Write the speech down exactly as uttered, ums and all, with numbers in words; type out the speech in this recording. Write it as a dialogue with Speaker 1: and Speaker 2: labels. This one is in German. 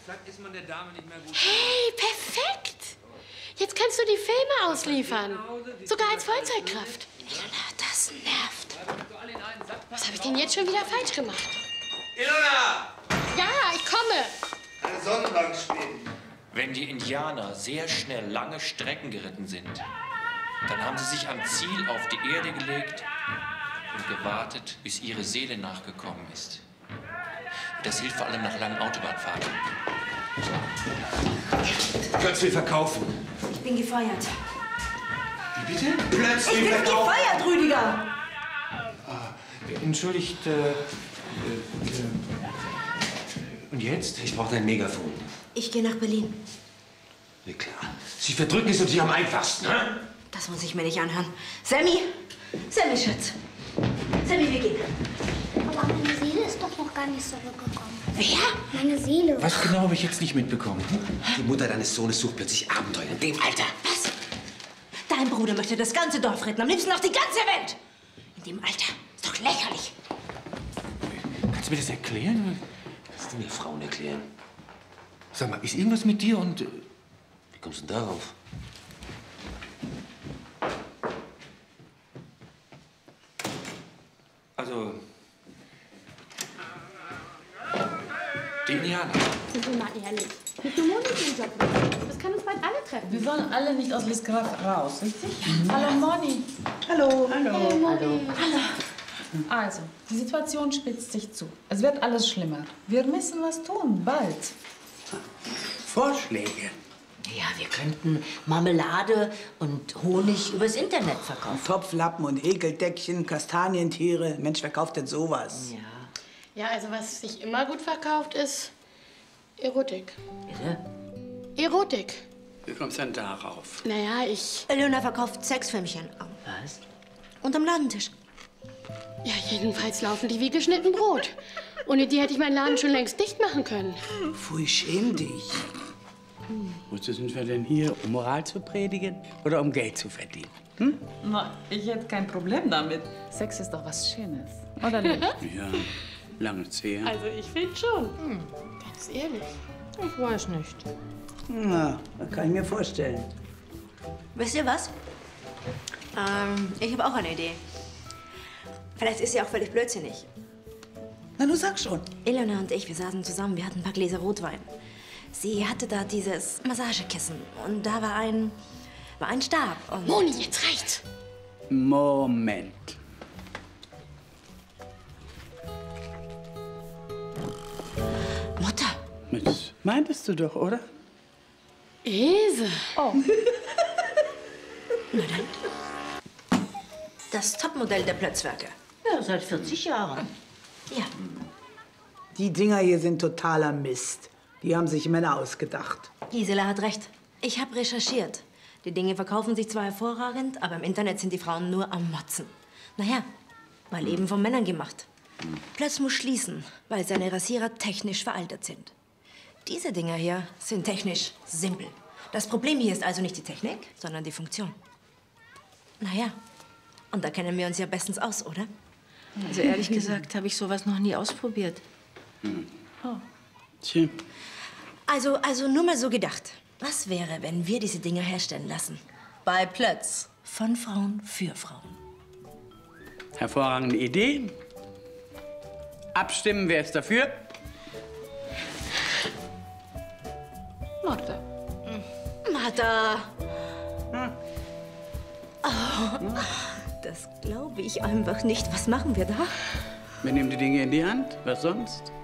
Speaker 1: Zack, ist man der Dame nicht mehr gut.
Speaker 2: Hey, perfekt! Jetzt kannst du die Filme ausliefern. Sogar als Vollzeitkraft. Ilona, das nervt. Was habe ich denn jetzt schon wieder falsch gemacht?
Speaker 1: Ilona!
Speaker 2: Ja, ich komme.
Speaker 3: Eine Sonnenbank spielen.
Speaker 4: Wenn die Indianer sehr schnell lange Strecken geritten sind, dann haben sie sich am Ziel auf die Erde gelegt und gewartet, bis ihre Seele nachgekommen ist. Das hilft vor allem nach langen Autobahnfahrten.
Speaker 1: Götz will verkaufen.
Speaker 5: Ich bin gefeuert.
Speaker 1: Wie bitte? Plötzlich
Speaker 5: Ich bin
Speaker 1: verkaufen.
Speaker 5: gefeuert, Rüdiger!
Speaker 1: Ah, entschuldigt, äh, äh, und jetzt? Ich brauche ein Megafon.
Speaker 5: Ich gehe nach Berlin.
Speaker 1: Ja, klar. Sie verdrücken es uns hier am einfachsten, hä?
Speaker 5: Das muss ich mir nicht anhören. Sammy! Sammy, Schatz. Sammy, wir gehen.
Speaker 6: Aber meine Seele ist doch noch gar nicht zurückgekommen.
Speaker 5: Wer?
Speaker 6: Meine Seele.
Speaker 1: Was genau habe ich jetzt nicht mitbekommen? Die Mutter deines Sohnes sucht plötzlich Abenteuer in dem Alter.
Speaker 5: Was? Dein Bruder möchte das ganze Dorf retten, am liebsten noch die ganze Welt. In dem Alter. Ist doch lächerlich.
Speaker 1: Kannst du mir das erklären?
Speaker 3: Was denn die Frauen erklären?
Speaker 1: Sag mal, ist irgendwas mit dir und... Äh
Speaker 3: Wie kommst du denn darauf?
Speaker 1: Also... Die Indianer.
Speaker 2: Sind wir mal ehrlich. Mit dem Mond den Job. Das kann uns bald alle treffen.
Speaker 7: Wir wollen alle nicht aus Lisgraf raus, richtig? Mhm. Hallo, Moni.
Speaker 5: Hallo.
Speaker 7: Hallo.
Speaker 2: Hey, Moni.
Speaker 7: Hallo. Hallo. Also, die Situation spitzt sich zu. Es wird alles schlimmer. Wir müssen was tun, bald.
Speaker 8: Vorschläge?
Speaker 9: Ja, wir könnten Marmelade und Honig übers Internet verkaufen.
Speaker 8: Topflappen und Häkeldeckchen, Kastanientiere. Mensch, wer kauft denn sowas?
Speaker 9: Ja.
Speaker 2: Ja, also was sich immer gut verkauft, ist Erotik.
Speaker 9: Bitte?
Speaker 2: Erotik.
Speaker 8: Wie kommst du denn darauf?
Speaker 2: Naja, ich...
Speaker 5: Eleonora verkauft Sexfilmchen.
Speaker 9: Was?
Speaker 5: Unterm Ladentisch.
Speaker 2: Ja, jedenfalls laufen die wie geschnitten Brot. Ohne die hätte ich meinen Laden schon längst dicht machen können.
Speaker 8: Pfui, schäm dich. Hm. Wozu sind wir denn hier? Um Moral zu predigen oder um Geld zu verdienen? Hm?
Speaker 7: Na, ich hätte kein Problem damit. Sex ist doch was Schönes, oder nicht?
Speaker 8: Ja, lange her.
Speaker 2: Also ich finde schon. Hm. Ganz ehrlich.
Speaker 7: Ich weiß nicht.
Speaker 8: Na, das kann ich mir vorstellen.
Speaker 5: Wisst ihr was? Ähm, ich habe auch eine Idee. Vielleicht ist sie auch völlig blödsinnig.
Speaker 8: Na, du sag schon.
Speaker 5: Ilona und ich, wir saßen zusammen, wir hatten ein paar Gläser Rotwein. Sie hatte da dieses Massagekissen und da war ein, war ein Stab. Und
Speaker 2: Moni, jetzt reicht's.
Speaker 8: Moment.
Speaker 5: Mutter.
Speaker 8: Das meintest du doch, oder?
Speaker 2: Ese.
Speaker 7: Oh.
Speaker 5: Na dann. Das Topmodell der Plötzwerke.
Speaker 9: Ja, seit vierzig Jahren.
Speaker 5: Ja.
Speaker 8: Die Dinger hier sind totaler Mist. Die haben sich Männer ausgedacht.
Speaker 5: Gisela hat recht. Ich habe recherchiert. Die Dinge verkaufen sich zwar hervorragend, aber im Internet sind die Frauen nur am Motzen. Naja, weil eben von Männern gemacht. Plötz muss schließen, weil seine Rasierer technisch veraltet sind. Diese Dinger hier sind technisch simpel. Das Problem hier ist also nicht die Technik, sondern die Funktion. Naja, und da kennen wir uns ja bestens aus, oder?
Speaker 9: Also ehrlich gesagt habe ich sowas noch nie ausprobiert.
Speaker 8: Hm. Oh. Tja.
Speaker 5: Also, also nur mal so gedacht. Was wäre, wenn wir diese Dinger herstellen lassen? Bei Plötz. Von Frauen für Frauen.
Speaker 8: Hervorragende Idee. Abstimmen, wer ist dafür?
Speaker 7: Martha.
Speaker 5: Martha. Hm. Oh, das glaube ich einfach nicht. Was machen wir da?
Speaker 8: Wir nehmen die Dinge in die Hand. Was sonst?